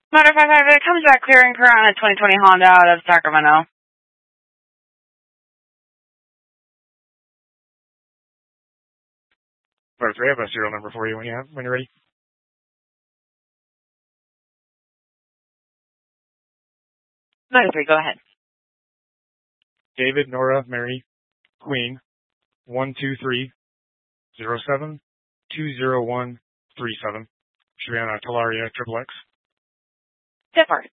Motor 558 comes back clearing per on a 2020 Honda out of Sacramento. Motor 3, I have a serial number for you when you're ready. Motor 3, go ahead. David, Nora, Mary, Queen, 12307 20137. Should be on a Talaria XXX. Different.